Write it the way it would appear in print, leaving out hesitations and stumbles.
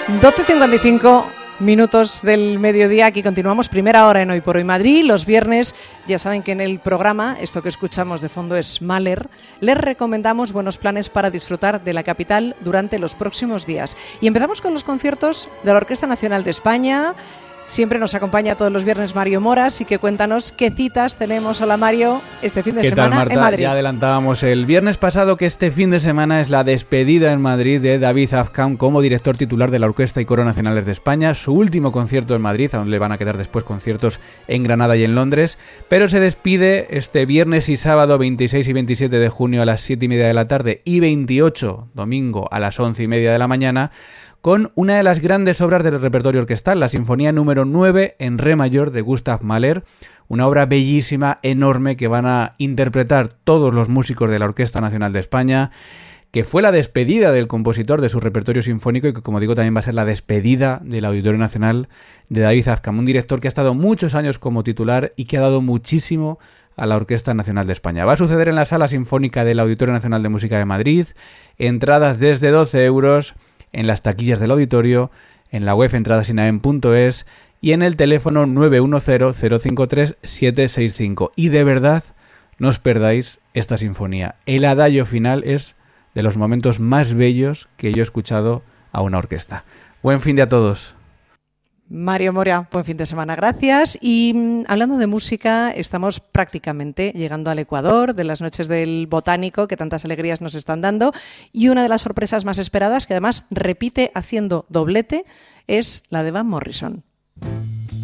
12:55 minutos del mediodía. Aquí continuamos, primera hora en Hoy por Hoy Madrid. Los viernes, ya saben que en el programa, esto que escuchamos de fondo es Mahler, les recomendamos buenos planes para disfrutar de la capital durante los próximos días. Y empezamos con los conciertos de la Orquesta Nacional de España. Siempre nos acompaña todos los viernes Mario Mora, así que cuéntanos qué citas tenemos. Hola Mario, este fin de semana Marta? en Madrid. Ya adelantábamos el viernes pasado que este fin de semana es la despedida en Madrid de David Azcán como director titular de la Orquesta y Coro Nacionales de España. Su último concierto en Madrid, a donde le van a quedar después conciertos en Granada y en Londres. Pero se despide este viernes y sábado 26 y 27 de junio a las 7:30 de la tarde y 28 domingo a las 11:30 de la mañana, con una de las grandes obras del repertorio orquestal, la Sinfonía número 9 en Re mayor de Gustav Mahler, una obra bellísima, enorme, que van a interpretar todos los músicos de la Orquesta Nacional de España, que fue la despedida del compositor de su repertorio sinfónico y que, como digo, también va a ser la despedida del Auditorio Nacional de David Azcán, un director que ha estado muchos años como titular y que ha dado muchísimo a la Orquesta Nacional de España. Va a suceder en la Sala Sinfónica del Auditorio Nacional de Música de Madrid, entradas desde 12 euros, en las taquillas del auditorio, en la web entradasinaem.es y en el teléfono 910-053-765. Y de verdad, no os perdáis esta sinfonía. El adagio final es de los momentos más bellos que yo he escuchado a una orquesta. Buen fin de a todos. Mario Mora, buen fin de semana, gracias. Y hablando de música, estamos prácticamente llegando al Ecuador de las noches del Botánico, que tantas alegrías nos están dando. Y una de las sorpresas más esperadas, que además repite haciendo doblete, es la de Van Morrison.